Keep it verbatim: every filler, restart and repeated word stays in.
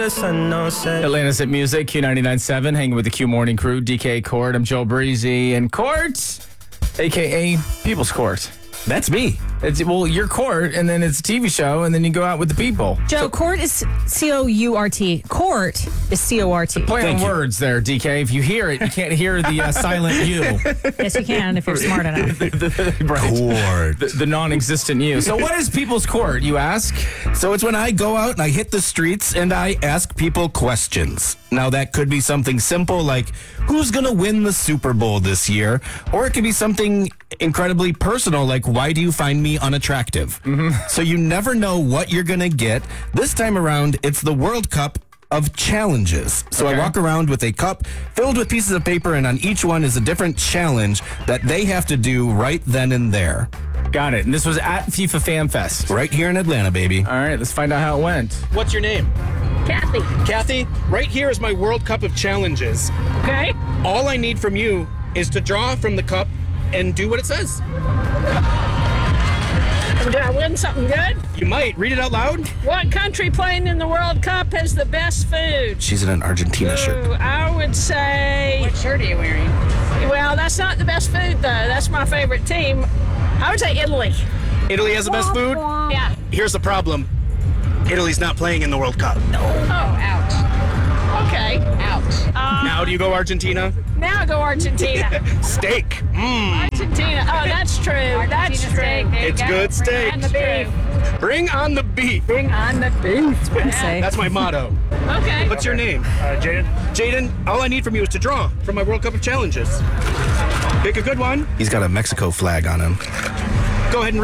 Atlanta's at Music, Q ninety-nine point seven, hanging with the Q Morning Crew, D K Court. I'm Joe Breezy. And Court, a k a. People's Court. That's me. It's, well, you're Court, and then it's a T V show, and then you go out with the people. Joe, So, Court is C O U R T. Court is C O R T. play Thank on you. words there, D K. If you hear it, you can't hear the uh, silent U. Yes, you can if you're smart enough. right. Court. The, the non-existent U. So what is People's Court, you ask? So it's when I go out and I hit the streets and I ask people questions. Now, that could be something simple like, who's going to win the Super Bowl this year? Or it could be something incredibly personal like, why do you find me unattractive? Mm-hmm. So you never know what you're going to get. This time around, it's the World Cup of challenges. So Okay. I walk around with a cup filled with pieces of paper, and on each one is a different challenge that they have to do right then and there. Got it. And this was at FIFA Fan Fest. Right here in Atlanta, baby. All right, let's find out how it went. What's your name? Kathy. Kathy, right here is my World Cup of challenges. Okay. All I need from you is to draw from the cup and do what it says. Did I win something good? You might. Read it out loud. What country playing in the World Cup has the best food? She's in an Argentina shirt. Ooh, I would say. What shirt are you wearing? Well, that's not the best food, though. That's my favorite team. I would say Italy. Italy has the best food? Yeah. Here's the problem. Italy's not playing in the World Cup. Oh, ouch. Okay. Ouch. Uh, Now do you go Argentina? now I go Argentina. Steak. Mmm. Argentina. Oh, that's true. That's Argentina true. steak. There you It's go. good steak. And the beef. Bring on the beef. Bring on the beef. I say. That's my motto. Okay. What's your name? Uh, Jaden? Jaden, all I need from you is to draw from my World Cup of challenges. Pick a good one. He's got a Mexico flag on him. Go ahead and